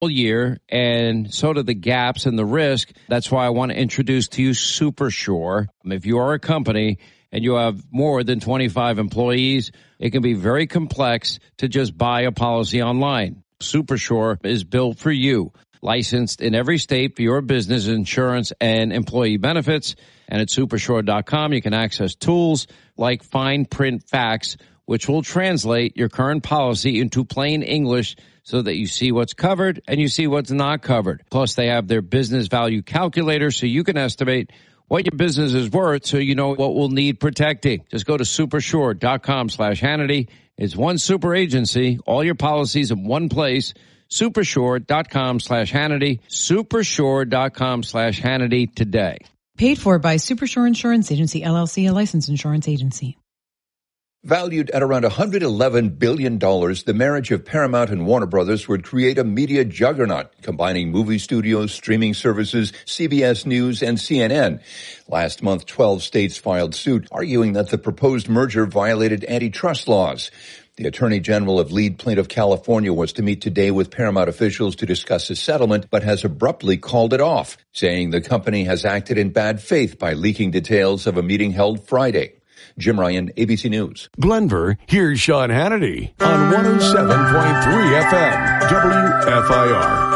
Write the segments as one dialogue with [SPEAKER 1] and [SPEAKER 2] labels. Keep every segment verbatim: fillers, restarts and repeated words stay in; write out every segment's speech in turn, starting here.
[SPEAKER 1] year, and so do the gaps and the risk. That's why I want to introduce to you SuperSure. If you are a company and you have more than twenty-five employees, it can be very complex to just buy a policy online. SuperSure is built for you, licensed in every state for your business insurance and employee benefits. And at supersure dot com, you can access tools like fine print facts, which will translate your current policy into plain English so that you see what's covered and you see what's not covered. Plus, they have their business value calculator so you can estimate what your business is worth so you know what will need protecting. Just go to supersure dot com slash Hannity. It's one super agency, all your policies in one place. supersure dot com slash Hannity. supersure dot com slash Hannity today.
[SPEAKER 2] Paid for by Supersure Insurance Agency, L L C, a licensed insurance agency.
[SPEAKER 3] Valued at around one hundred eleven billion dollars, the marriage of Paramount and Warner Brothers would create a media juggernaut, combining movie studios, streaming services, C B S News, and C N N. Last month, twelve states filed suit, arguing that the proposed merger violated antitrust laws. The Attorney General of lead plaintiff California was to meet today with Paramount officials to discuss a settlement, but has abruptly called it off, saying the company has acted in bad faith by leaking details of a meeting held Friday. Jim Ryan, A B C News.
[SPEAKER 4] Glenver, here's Sean Hannity on one oh seven point three F M, W F I R.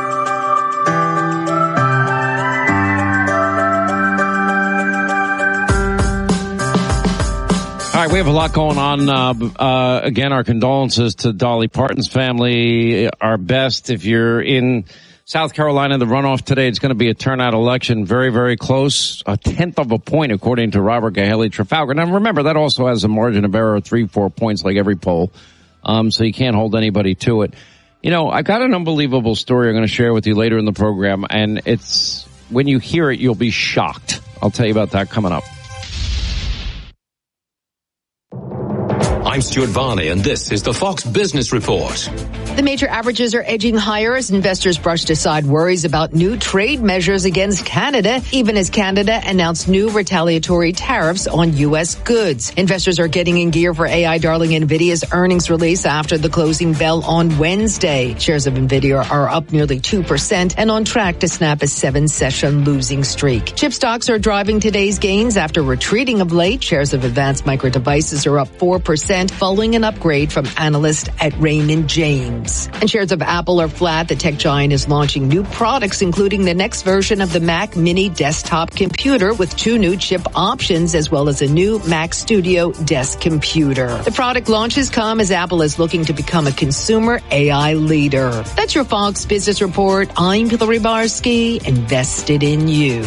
[SPEAKER 1] All right, we have a lot going on. Uh, uh, again, our condolences to Dolly Parton's family. Our best if you're in South Carolina, the runoff today, it's going to be a turnout election, very, very close, a tenth of a point, according to Robert Gahaley Trafalgar. Now, remember, that also has a margin of error of three, four points like every poll, um, so you can't hold anybody to it. You know, I've got an unbelievable story I'm going to share with you later in the program, and it's, when you hear it, you'll be shocked. I'll tell you about that coming up.
[SPEAKER 5] I'm Stuart Varney, and this is the Fox Business Report.
[SPEAKER 6] The major averages are edging higher as investors brushed aside worries about new trade measures against Canada, even as Canada announced new retaliatory tariffs on U S goods. Investors are getting in gear for A I darling NVIDIA's earnings release after the closing bell on Wednesday. Shares of NVIDIA are up nearly two percent and on track to snap a seven-session losing streak. Chip stocks are driving today's gains after retreating of late. Shares of Advanced Micro Devices are up four percent following an upgrade from analysts at Raymond James. And shares of Apple are flat. The tech giant is launching new products, including the next version of the Mac Mini desktop computer with two new chip options, as well as a new Mac Studio desk computer. The product launches come as Apple is looking to become a consumer A I leader. That's your Fox Business Report. I'm Hillary Barsky, invested in you.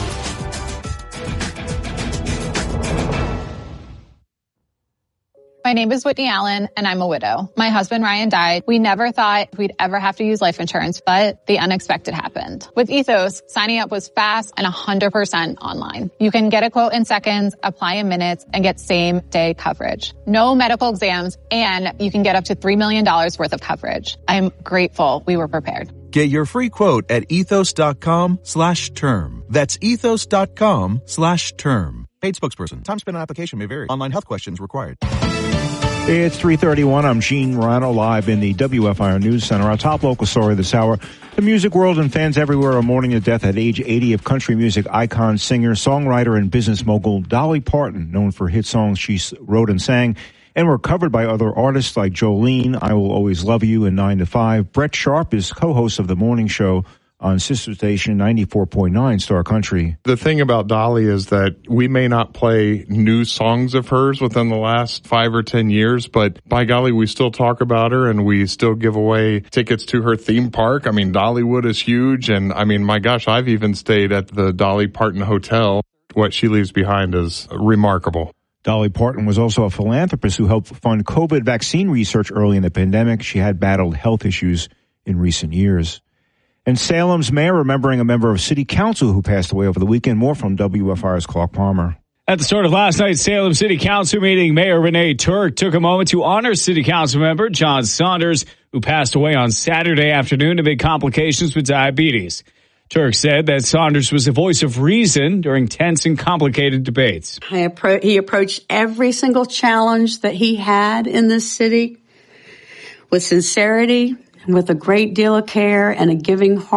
[SPEAKER 7] My name is Whitney Allen, and I'm a widow. My husband, Ryan, died. We never thought we'd ever have to use life insurance, but the unexpected happened. With Ethos, signing up was fast and one hundred percent online. You can get a quote in seconds, apply in minutes, and get same-day coverage. No medical exams, and you can get up to three million dollars worth of coverage. I'm grateful we were prepared.
[SPEAKER 8] Get your free quote at ethos.com slash term. That's ethos.com slash term. Paid spokesperson. Time spent on application may vary. Online health questions required.
[SPEAKER 9] It's three thirty-one. I'm Gene Rano, live in the W F I R News Center. Our top local story this hour. The music world and fans everywhere are mourning the death at age eighty of country music icon, singer, songwriter, and business mogul Dolly Parton, known for hit songs she wrote and sang, and were covered by other artists like Jolene, I Will Always Love You, and nine to five. Brett Sharp is co-host of the morning show on sister station ninety-four point nine Star Country.
[SPEAKER 10] The thing about Dolly is that we may not play new songs of hers within the last five or ten years, but by golly, we still talk about her and we still give away tickets to her theme park. I mean, Dollywood is huge, and I mean, my gosh, I've even stayed at the Dolly Parton Hotel. What she leaves behind is remarkable.
[SPEAKER 9] Dolly Parton was also a philanthropist who helped fund COVID vaccine research early in the pandemic. She had battled health issues in recent years. And Salem's mayor remembering a member of city council who passed away over the weekend. More from W F I R's Clark Palmer.
[SPEAKER 11] At the start of last night's Salem City Council meeting, Mayor Renee Turk took a moment to honor city council member John Saunders, who passed away on Saturday afternoon amid complications with diabetes. Turk said that Saunders was a voice of reason during tense and complicated debates.
[SPEAKER 12] I appro- he approached every single challenge that he had in this city with sincerity, with a great deal of care and a giving heart.